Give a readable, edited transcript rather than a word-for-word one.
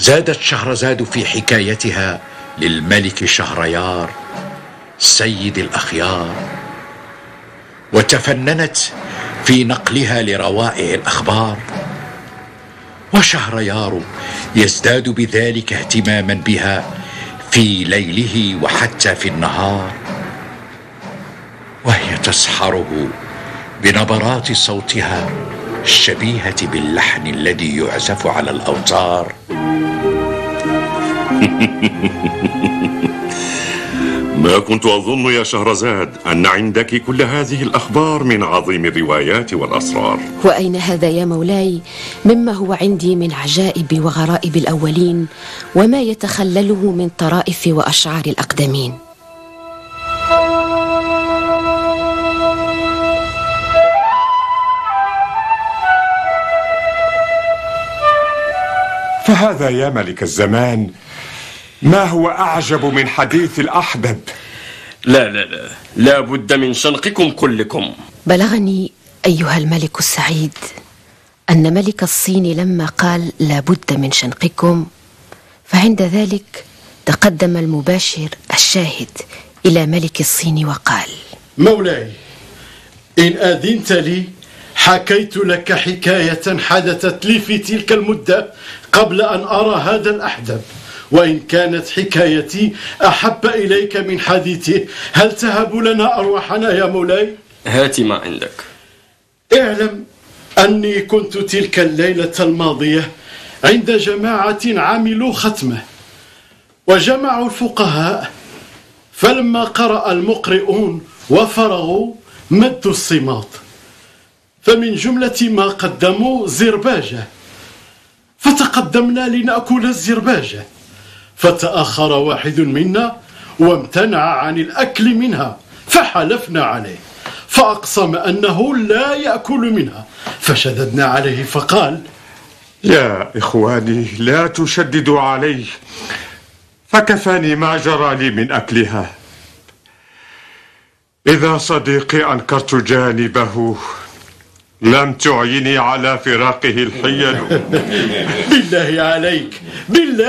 زادت شهرزاد في حكايتها للملك شهريار سيد الأخيار، وتفننت في نقلها لروائع الأخبار، وشهريار يزداد بذلك اهتماما بها في ليله وحتى في النهار، وهي تسحره بنبرات صوتها الشبيهة باللحن الذي يعزف على الأوتار. ما كنت أظن يا شهرزاد أن عندك كل هذه الأخبار من عظيم الروايات والأسرار. وأين هذا يا مولاي مما هو عندي من عجائب وغرائب الأولين، وما يتخلله من طرائف وأشعار الأقدمين. فهذا يا ملك الزمان ما هو أعجب من حديث الأحبب. لا بد من شنقكم كلكم. بلغني أيها الملك السعيد أن ملك الصين لما قال لا بد من شنقكم، فعند ذلك تقدم المباشر الشاهد إلى ملك الصين وقال: مولاي، إن أذنت لي حكيت لك حكاية حدثت لي في تلك المدة قبل أن أرى هذا الأحدب، وإن كانت حكايتي أحب إليك من حديثه هل تهب لنا أرواحنا يا مولاي؟ هات ما عندك. اعلم أني كنت تلك الليلة الماضية عند جماعة عملوا ختمة، وجمعوا الفقهاء، فلما قرأ المقرئون وفرغوا مدوا الصماط، فمن جملة ما قدموا زرباجة، فتقدمنا لنأكل الزرباجة، فتأخر واحد منا وامتنع عن الأكل منها، فحلفنا عليه فأقسم أنه لا يأكل منها، فشددنا عليه فقال: يا إخواني لا تشددوا علي، فكفاني ما جرى لي من أكلها. إذا صديقي أنكرت جانبه لم تعيني على فراقه الحيل. بالله عليك، بالله